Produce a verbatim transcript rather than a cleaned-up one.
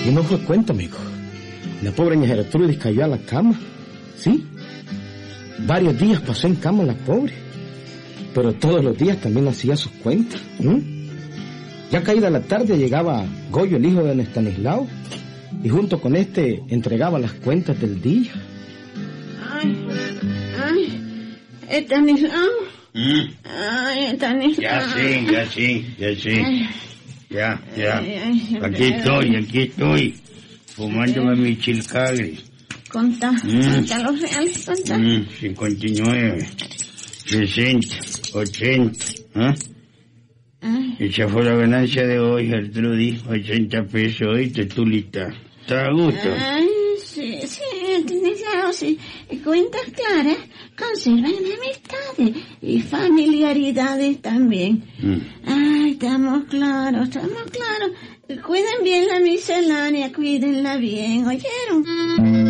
Y no fue cuento, amigo. La pobre doña Gertrudis cayó a la cama, ¿sí? Varios días pasó en cama la pobre, pero todos los días también hacía sus cuentas. ¿eh? Ya caída la tarde llegaba Goyo, el hijo de don Estanislao, y junto con este entregaba las cuentas del día. Ay, ay, Estanislao. ¿Mm? Ay, Estanislao. Ya sí, ya sí, ya sí. Ay. Ya, ya. Ay, ay, Aquí estoy, aquí estoy, fumándome mi chilcagre. Contá, Mm. contá los reales, contá. Mm, cincuenta y nueve, sesenta, ochenta. ¿Ah? Ay. Esa fue la ganancia de hoy, Gertrudis. ochenta pesos, oíste, Tulita. ¿Está a gusto? Ay, sí, sí, Estanislao, sí. Cuentas claras conservan amistades y familiaridades también. Mm. Ay, estamos claros, estamos claros. Cuiden bien la miscelánea, cuídenla bien, ¿oyeron?